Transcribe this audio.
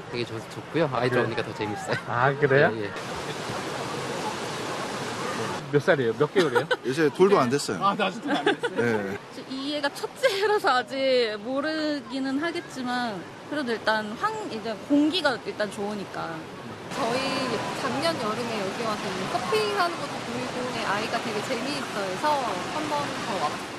되게 좋고요. 아이들 오니까 더 재밌어요. 아, 그래요? 예, 예. 몇 살이에요? 몇 개월이에요? 요새 돌도 안 됐어요. 아, 아직도 안 됐어요? 네. 이 애가 첫째라서 아직 모르기는 하겠지만 그래도 일단 이제 공기가 일단 좋으니까. 저희 작년 여름에 여기 와서 커피 하는 것도 보이고 아이가 되게 재미있어 해서 한 번 더 왔어요.